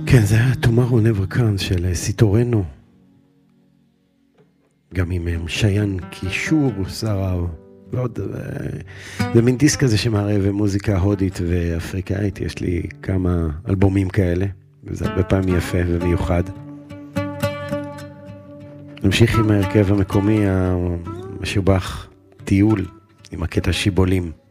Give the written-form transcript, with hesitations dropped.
כן, זה היה Tomorrow Never Comes של סיטורנו. גם עם שיין קישור, שרה ועוד. זה מין דיסק כזה שמערב מוזיקה הודית ואפריקאית. יש לי כמה אלבומים כאלה, וזה הרבה פעמים יפה ומיוחד. נמשיך עם ההרכב המקומי המשובח, טיול, עם הקטע שיבולים.